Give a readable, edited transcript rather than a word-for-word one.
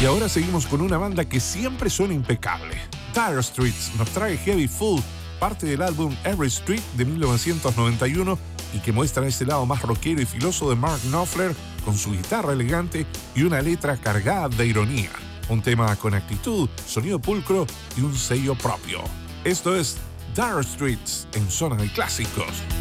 Y ahora seguimos con una banda que siempre suena impecable. Dire Straits nos trae Heavy Fool, parte del álbum Every Street de 1991 y que muestra ese lado más rockero y filoso de Mark Knopfler con su guitarra elegante y una letra cargada de ironía. Un tema con actitud, sonido pulcro y un sello propio. Esto es Dire Straits en Zona de Clásicos.